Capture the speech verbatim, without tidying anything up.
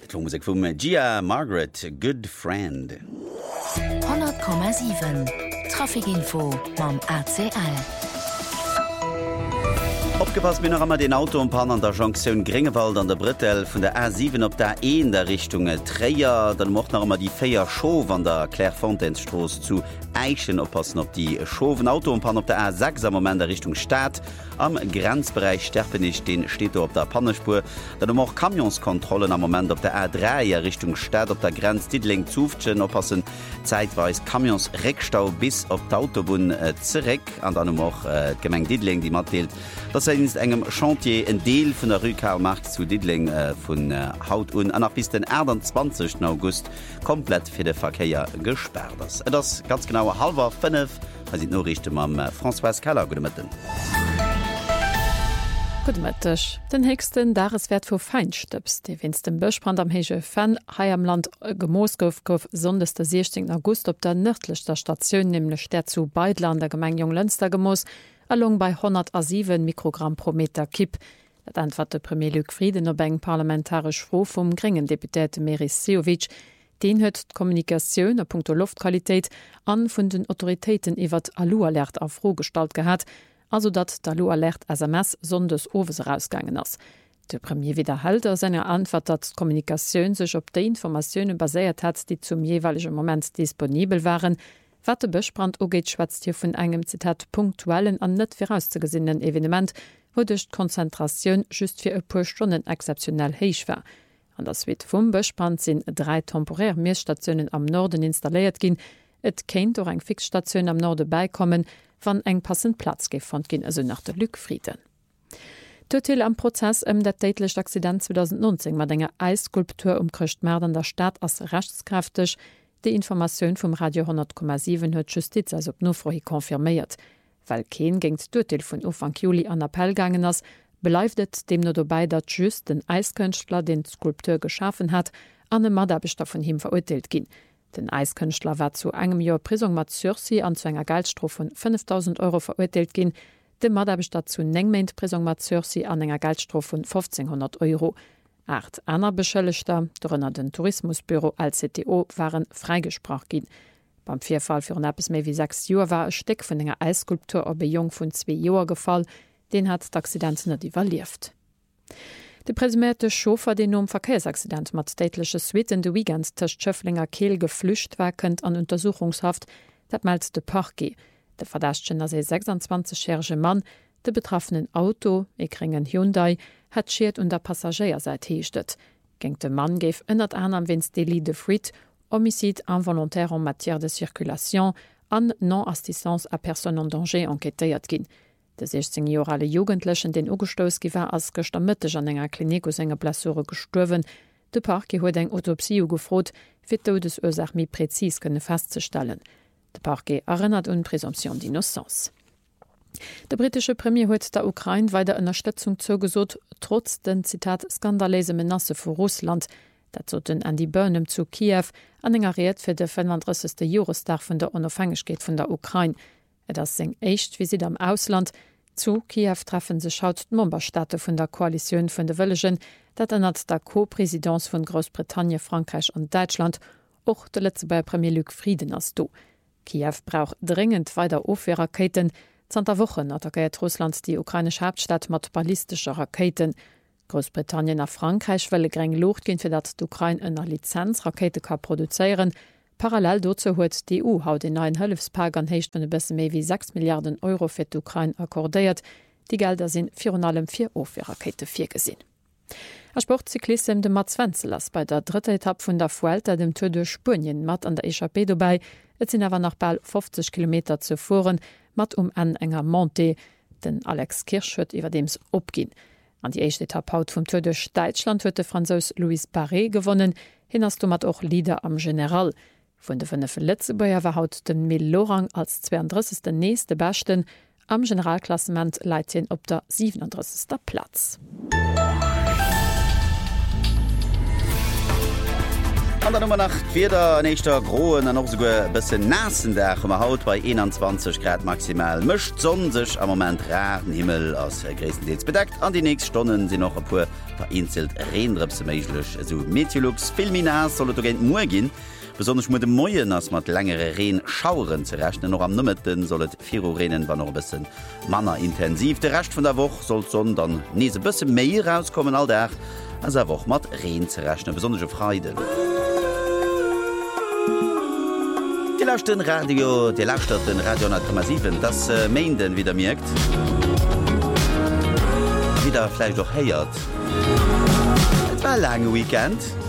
Musik vum Gia Margaret, Good Friend. hundert Komma sieben Trafikinfo mam A C L. Opgepasst bin noch einmal den Auto und Pan an der Jonction Gringewald an der Brittel von der A sieben op der E in der Richtung Träger, dann macht noch einmal die Feier Show an der Clairefontainestroß zu Eichen oppassen op die Schoven Auto und Pan op der A sechs am Moment der Richtung Stadt am Grenzbereich Sterpenich, den steht op der Pannespur. Dann auch Kamionskontrollen am Moment op der A drei Richtung Stadt op der Grenz Diedling Zufchen oppassen zeitweise Kamions Reckstau bis op der Autobahn äh, zurück an dann auch äh, Gemeng Diedling die Mathild. Das ist engem Chantier en Deel vun der Rue Karl Marx zu Diedling äh, vun äh, Haut un an bis den einundzwanzigsten August komplett fir de Verkeier gesperrt. Das, das ganz genau halber fünf sind nur richtig am äh, François Keller gutmitten. Gutmëttech. Den hegsten Dareswert vu Feinstöps, de winst dem Bëchbrand am hege Fan hai am Land Gemoos gouf gouf sondes der sechzehnten August op der nördlichster Station nämlich der zu Beidland der Gemeinde Lünster Gemoos allung bei hundertsieben Mikrogramm pro Meter Kipp. Dat antwort de Premier Luc Frieden op eng parlamentarisch Fro vum geringen Deputéte Meris Sejovic, den huet d'Kommunikationun a puncto Luftqualitéit an vun den Autoritäten iwwer Alu-Alert auf Frohgestalt gehat, also dat d'Alu-Alert S M S sondes Owes rausgangen ass. De Premier wiederhalter seiner Antwort, dat Kommunikationun sech op de Informationoune baséiert hat, die zum jeweiligen Moment disponibel waren. Wat de Bëchbrand ogeet schwätzt hier vun engem Zitat punktuellen an net vorauszugesinnen Evenement, wo duch d'Konzentrationun just fir e puer Stunden exceptionell héich war. An der Suite vum Bëchbrand sinn drei temporär Meerstationioen am Norden installéiert ginn. Et kéint och eng Fixstationun am Norde beikommen, wann eng passend Platz gefand ginn also nach der Lückfrieden. Total am Prozess ëm um dat datelecht Accident zwanzig neunzehn mat enger Eisskulptur um Krchtmerd an der Stadt ass rechtskräfteg. Die Information vom Radio hundert Komma sieben huet Justiz als op nofrohi konfirméiert. Weil Keen géint Totel vun Ufang Juli an Appell gangen ass, beleiftet dem no dobei, dat just den Eiskünstler den Skulpteur geschaffen hat, an e Maderbeter von him verurteilt ginn. Den Eiskünstler war zu engem Jahr Prisung mat Sursi an zu enger Geldstrof von fünftausend Euro verurteilt ginn, de Maderbeter zu nengmeint Prisung mat Sursi an enger Geldstrof von fünfzehnhundert Euro. Acht aner Beschëllechter, drënner den Tourismusbüro als C T O waren freigesprach ginn. Beim Vierfall fir appppes méi wie sechs Joer war e Steck vun enger Eisskulptur op e Jong vun zwei Joer gefall, den hat d'Accidenten net iwwerlieft. De presumerte Schofer, den um Verkehrsaccident mat stäitleche Suiten de Weekend tëcht Schëfflinger Kehl geflücht war kënnt an Untersuchungshaft, dat meldt de Parquet. De Verdächtchen as se sechsundzwanzigjährige Mann, de betroffenen Auto, e kringen Hyundai, hat schiert und der Passagier seit heechtet. Gengt de Mann geif ënnert an am wins Délit de Fuite, Homicide involontaire en matière de circulation, an Non-Assistance à Personne en Danger enquêtéiert ginn. De sechzehnjährige Jugendlichen den ugestoos giwer as gestammëtteg an enger Klinik aus enger Blessure gestuerwen. De Parquet huet eng Autopsie gefrot, fir d'Todesursach mi präzis kënne festzustellen. De Parquet erinnert un Präsumption d'innocence. Der britische Premier huet der Ukraine weiter Unterstützung zugesot, trotz den Zitat skandalese Menace vu Russland, dat zo den Andy Burnham zu Kiew anengeriert fir de fünfunddreißigste Jahrestag vun der Unabhängigkeit vun der Ukraine. Et as seng echt Visit am Ausland. Zu Kiew treffen se schaut d'Memberstaate vun der Koalition vun de Wëllegen, dat ënnert der Co-Präsidence vun Großbritannien, Frankreich und Deutschland och de letze bei Premier Luc Frieden ass do. Kiew braucht dringend weiter Ofwehrraketen. Zter Wochen attackiert Russland die ukrainische Hauptstadt mat ballistischer Raketen. Großbritannien a Frankreich wëlle greng Lucht gin fir dat d'Ukraine ënner Lizenzrakete ka produzieren. Parallel dozo huet die E U haut den neuen Hëlfspark an héicht vun e bësse méi wie sechs Milliarden Euro fir d'Ukraine akkordéiert. Die Gelder sinn vir allem vier Ofwehrrakete vier gesinn. A Sportzyklisten de Mats Wenzel ass bei der dritte Etappe vun der Vuelta dem Tour de Spurien mat an der Etappe dabei. Et sinn awer nach bald fünfzig Kilometer zu fuhren, mat um en enger Monte, den Alex Kirsch huet iwwer dems opginn. An die eichte Etappe haut vum Tour de Deutschland huet de Franzos Louis Barré gewonnen, hin ass du mat och Lieder am General. Vun de vunne Lettzebäier war haut den Mil Lorang als zweiunddreißigste nächste Bechten, am Generalklassement leit hin op der siebenunddreißigste Platz. An der Nummer nach Vierder nächster Groen an noch sogar bisschen nassen Dach um Haut bei einundzwanzig Grad maximal. Mischt Sonne sich am Moment raren Himmel aus größtenteils bedeckt. An die nächsten Stunden sind noch ein paar vereinzelt Rehendrüpse möglich. Also Meteorlux, Filminas soll es gehen morgen. Besonders mit dem Morgen, als mit längeren Rehenschauern zu rechnen. Noch am Nachmittag soll es vier Uhr Regen, war noch ein bisschen manner intensiv. Der Rest von der Woche soll es dann nicht ein bisschen mehr rauskommen all der. Also eine Woche mit Regen zu rechnen, besonders auf Freitag. Die lauschten Radio, die lauschten Radio null Komma sieben, das äh, Meinden wieder merkt. Wieder vielleicht doch heiert. Es war ein langer Weekend.